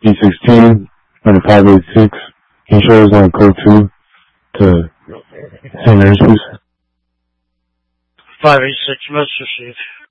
B16 on the 586. Can you show us on code 2 to St. Mary's, please? 586, message received.